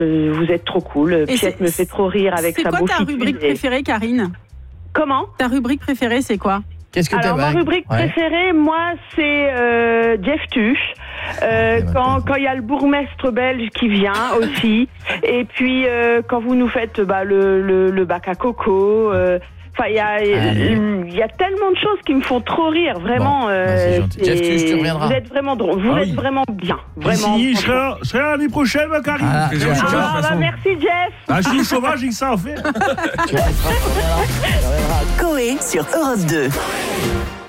vous êtes trop cool. Piette me fait trop rire avec sa bouche. C'est quoi ta rubrique préférée, Karine ? Comment ? Ta rubrique préférée, c'est quoi ? Alors, ma rubrique préférée, moi, c'est Jeff Tuch. Quand il y a le bourgmestre belge qui vient aussi. Et puis, quand vous nous faites le bac à coco. Enfin, il y a tellement de choses qui me font trop rire, vraiment. C'est gentil. Jeff Tuch, tu reviendras. Vous êtes vraiment drôle, vous êtes vraiment bien. Vraiment. Si, je serai l'année prochaine, ma Karine. Merci, Jeff. Je suis sauvage, il ça en fait. Coé sur Europe 2.